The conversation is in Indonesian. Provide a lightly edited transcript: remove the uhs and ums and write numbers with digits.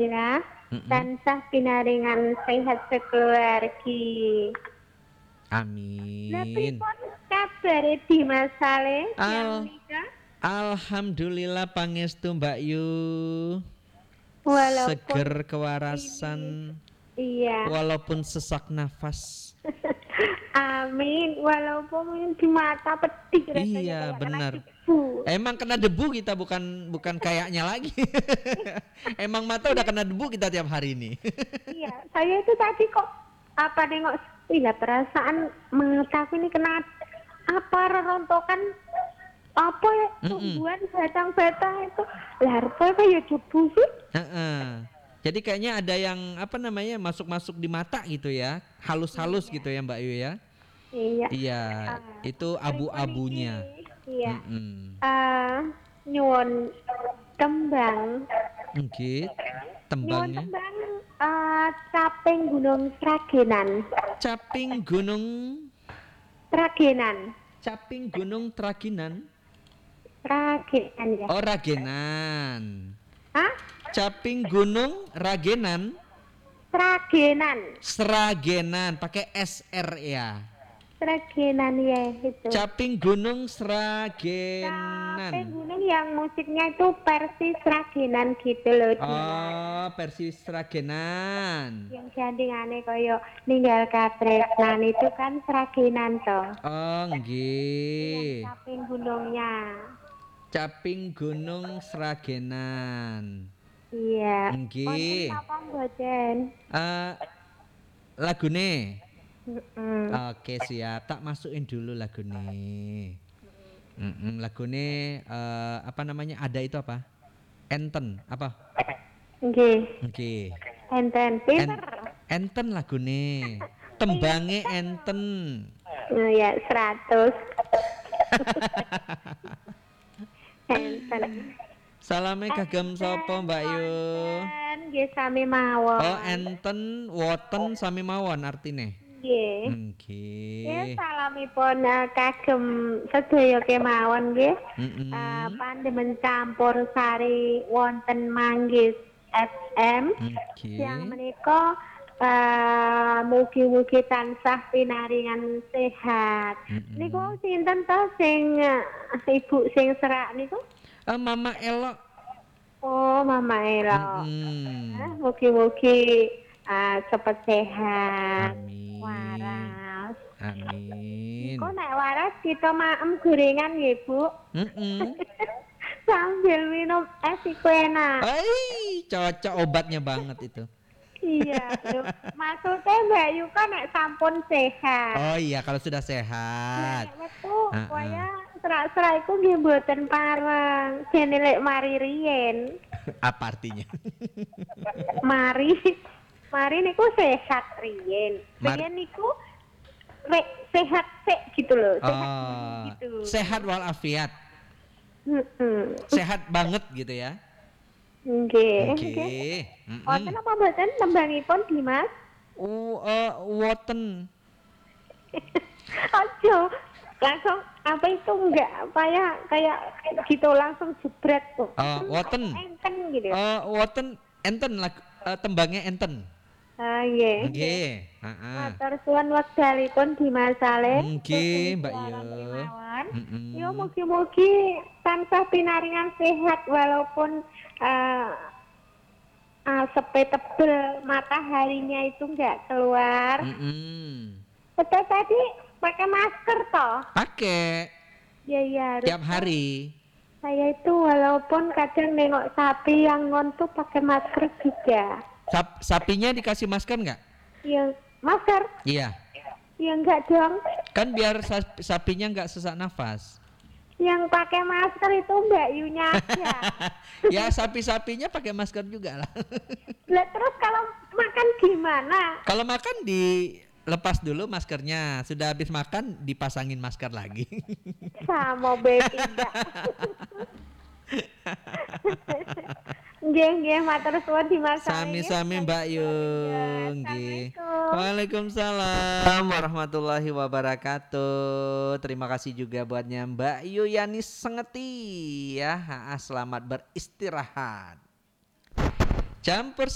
alhamdulillah tansah pinaringan sehat sekeluargi. Lah Amin. pripun kabare Dimas Saleh yang Al nikah? Alhamdulillah pangestu Mbak Yu. Walaupun Seger kewarasan ini iya. walaupun sesak nafas. Amin. Walaupun di mata pedih rasanya Iya, kayak kena benar. debu. Emang kena debu kita bukan kayaknya lagi. Emang mata udah kena debu kita tiap hari ini. Iya, saya itu tadi kok apa nengok iya perasaan mataku ini kena apa rontokan apa ya Mm-mm. tumbuhan batang-batang itu lah rupanya ya debu sih. Heeh. Jadi kayaknya ada yang apa namanya masuk-masuk di mata gitu ya, halus-halus Iya, gitu ya Mbak Yu ya. iya. Iya, itu Pripun iki? abu-abunya. Iya. Mm-mm. Eh nyuwun tembang. Oke, Nyuwun tembangnya. tembang Caping Gunung Sragenan. Caping Gunung, Sragenan. Caping Gunung Traginan. Sragenan ya. Oh, Ragenan. Hah? Caping Gunung Ragenan, Sragenan. Sragenan, pakai SR ya. Sragenan ya itu. Caping Gunung Caping Sragenan. Gunung yang musiknya itu versi Sragenan gitu loh dia. Oh, versi Sragenan. Yang gandengane koyo ninggal katresnan itu kan Sragenan toh. Oh, Yang nggih. Caping Gunungnya. Caping Gunung Sragenan. Iya. Wonten Nggih. napa mboten? Eh, lagune. Heeh. Oke, siap. Tak masukin dulu lagune. Lagune apa namanya? Ada itu apa? Enten apa? Nggih. Oke. Enten pinter. Enten lagune. Tembange enten. Oh ya 100. Enten. Salame kagem sapa Mbak Yu? Enten nggih sami mawon. Oh, enten, woten sami mawon artine. Nggih. Ya Nggih. salamipun kagem sedaya kemawon nggih. Mm-mm. Pandemen campur sari wonten Manggis FM. Yang Nggih. menika mugi-mugi tansah pinaringan sehat. Niku Mm-mm. sinten to sing ibu sing serak niku? Mama Elok. Oh, Mama Elo. Mm-mm. Mugi-mugi cepet sehat. Amin. Waras. Amin. Kok nek waras kita maem gorengan nggih, Bu. Mm-mm. Sambil minum es iku enak. Ai, cocok obatnya banget itu. Iya, lho. Maksudnya Mbak Yu kan nek sampun sehat. Oh iya, kalau sudah sehat. Nek metu Heeh. kaya serak-serak iku nggih mboten pareng. Jene lek mari riyen. Apa artinya? Mari mari niku sehat riyen. Mar- Riyen niku sehat sik gitu loh. Sehat dulu Oh, gitu. sehat walafiat. Heeh. Sehat banget gitu ya. Nggih. Oke. Wonten apa mboten tembangipun Dimas? Woten. Ojo langsung apa itu enggak apa ya kayak gitu langsung jebret tuh. Woten. Enten gitu. Woten enten tembangnya enten. Nggih. Nggih. Heeh. Matur suwun wekdalipun Dimas Saleh. Nggih, Mbak Yu. Siaran kemawon. Mm-mm. Yo mugi-mugi tansah pinaringan sehat walaupun asapnya tebel, mataharinya itu enggak keluar. Mm-mm. Betul tadi pakai masker toh? Pakai Ya harus. tiap hari. Saya itu walaupun kadang nengok sapi yang ngontu pakai masker juga. Sapinya dikasih masker nggak? Yang masker? Iya. Ya enggak dong. Kan biar sapinya nggak sesak nafas. Yang pakai masker itu Mbak Yunya aja. Ya sapi-sapinya pakai masker juga lah. Lah terus kalau makan gimana? Kalau makan dilepas dulu maskernya. Sudah habis makan dipasangin masker lagi. Sama baby enggak. Nggih, matur suwun Dimas Saleh. Sami-sami Mbak Yu. Nggih. Waalaikumsalam warahmatullahi wabarakatuh. Terima kasih juga buatnya Mbak Yu Yani Sengeti ya. Selamat beristirahat. Jam